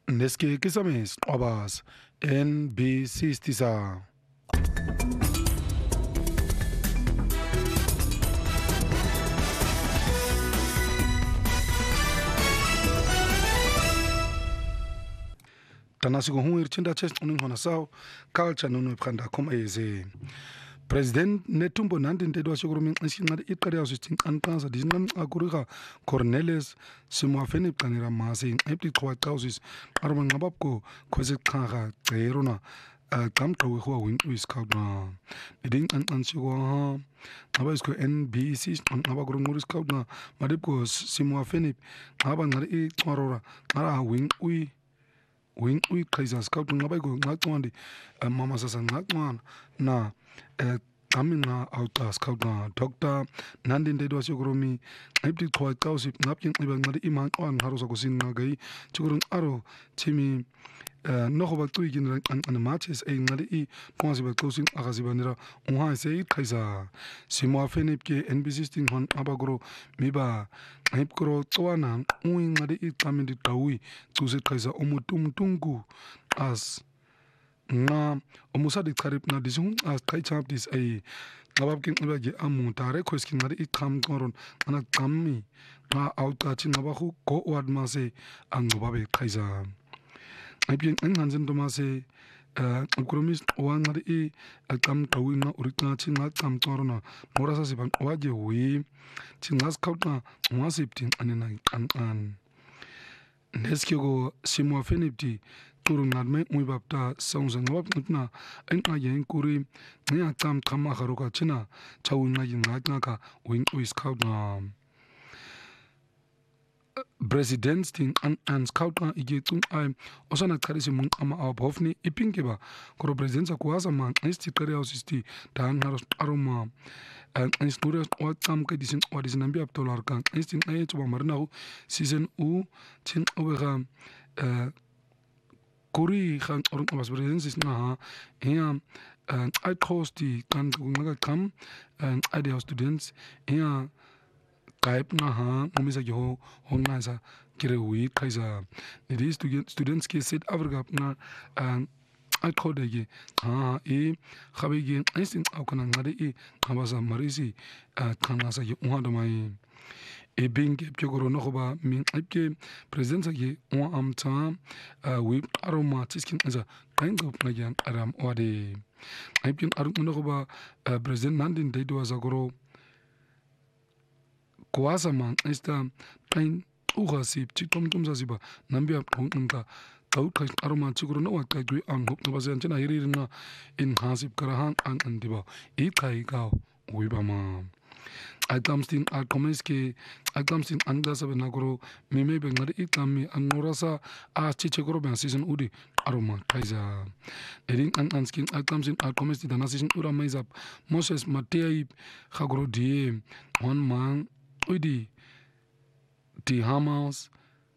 Neske kisamis obas NBC stisa. Tanasigo huir chinda chest uning hona sao culture nunu pkhanda kom eze. President Netumbo Nandi Ndedwa Shogoroming Ishinad Ikari Austin and Kansa Disnam Akuriga Cornelis Simwafeni Planira Masi Empty Twat Houses Arman Ababko Kozit Kanga Terona Kamto who win with Kaudna. Eding and Ansigo Abasko NBC on Abagurumuris Kaudna Madipko Simwafeni Abanari Torora Ara wing we Kaisa Scout Nabago Natwandi Mama Sasan Natwan na coming out scout Dr. Nandin Dedwa Shogoromi Empty Twat Kausip Napkin Iban Iman on Harosakosin Nagai Chugurun Aro Timmy Nohova Tuikin and matches a Nadi Ponsiba closing Akazibanera Unha say Kaisa Simwa Fenipke NBC on Abagro Miba Hipkoro Toana Uing Nadi Tamidi Taui to the Kaisa Omutum Tungu as na omusadi karib na disung as kai champ dis ay ngabab king ibage amu tare question ngari ikam koron ana kammi na auta chin ngabahu ko wad mase ang babe kaisa aypin hansen to mase ukromis wan ngari akam tawina urikna chin ngam korona morasa siban waje wi chin ngas kautna wasiptin anena an neskego simwa fenipti turun nadme muy babta songza ngwap ngutna enqa yen kuri nya tam khama kharoka china chawunga yinga ka wing is scout na president sting and scout na igetung ai osana karisi mun ama abofni ipingeba koro president sakwasa man isti career sisti dan haros aroma en stories wat tam ke disin odis nambi aptolar kan instin ay tuba marna season u tin obega Kuri gaan was president is na hier I cost die kan kam idea students hier kaip na ha momisa jo honna sa kire wi kaisa it is to get students ke set africa na I code ge ha khabe ge instin au kana ngade khabasa marisi kana sa ge unha domai e binge pjogoro no ba min ipke presence ge on am ta we aroma tiskin as a kind of nagan aram ode ipin arum no ba president Nandin Dedwa Zagoro kwasa man esta pain ugasip chikom tum zaziba nambia punta kau kai aroma chiguro no ka gui an hop no basen china hirirna in hasip karahan an andiba e kai ka uiba ma Agamstin Alcomeski Agamstin Andasa Benagoro Mime Bengar Itami and Norasa as Chichegoro Ben season Udi Aroma Kaisa Erin and Anskin Agamstin Alcomesti the Nation Ura Maizap Moses Matei Hagro Die one man Udi the Hamas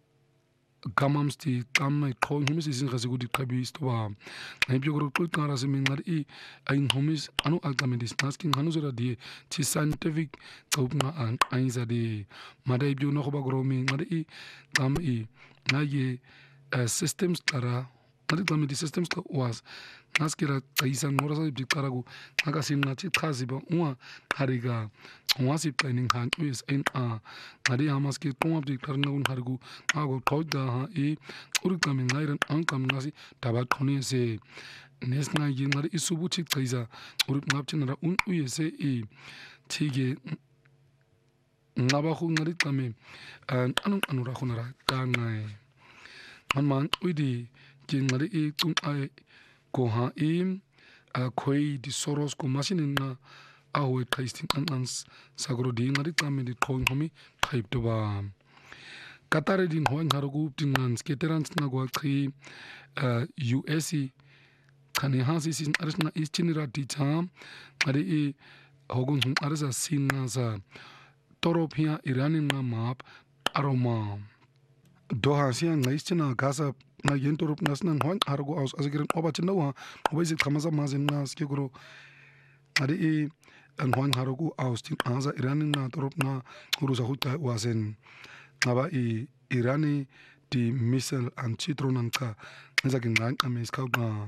Gamams the Gamma calling him is in Rasugudi Kabis to Nabio Karasim in homies Anu Altamedis asking Hanuzara de T scientific Kaupna and Ainza de Madai Bunobagromi Madi Gami Naye systems Tara Madamedi systems was Naskira Taisan Morasa de Karago Nagasin Nachi Kaziba Uma Hariga Wasi planning hand is in Nadi Hamaski come up the Karnaun Hargu Ago Toda Urikamin Iron Ankam Nasi Tabatoni say Nesna Yinar Isubuchi Kaisa Uripnapchinara USA Tige Nabahu Naritame and Anurahunara Ganai one man Udi Jinari Tum I Koha im Koi di Soros ko machine na awe tasting ans sagro di ngari tame di toing homi type to ba Katare din hoang harugu tingan skaterans na gwa kri USC kane hasi sin arsna istinira di cham ari hogun hum arsa sin na sa toropia iranin na map aroma doha siang istina gasa na yentorop nasnan hoang harugu aus asigren obachnawa obisi khamaza mazin na skegro ari an hoang harugu aus tin aza iranin na torop na urusa huta wasen naba irani die missile antidronen cha ngizake ngqanqame isikhaqa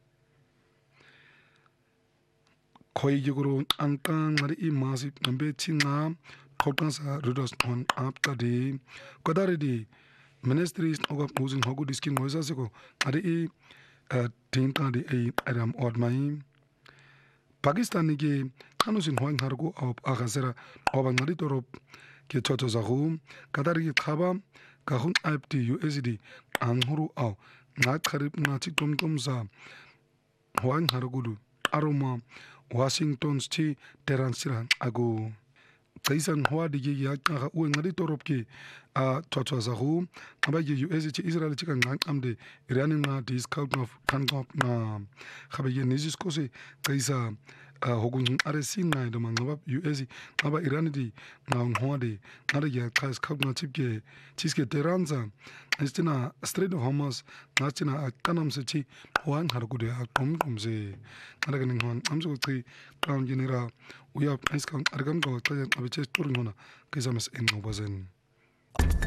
khoyi kuro anqanqa imasi qambe thinqa qoqansa Rudolf on aptade kodari di ministries okwaquza ngoku diskin ngoyisasiko ari tinqa di adam odmai Pakistan ke kanu sin hoang hargo op agasera oba ngari torop ke toto zahu kadari ke khaba kahun apti USD anghuru au ngakharip ngati tomtomza hoang hargulu aroma Washington sti teransira ago Kaisan hoa dige ya ka u ngari torop ke toto zahu aba ke USD Israel chika ngamde Iran na discount of kangop na khabe ye nizis kose kaisa hogun aresi na do mangaba USD aba Iran di ngawng hode ngari ya kais khab na chipke chiske teranza istina Strait of Hormuz nastina kanam se chi hoang hargude tom se ngara ganing hon amso chi crown general we have ice kan argam go tsayan abeche turun hona kaisa mes en ngobazen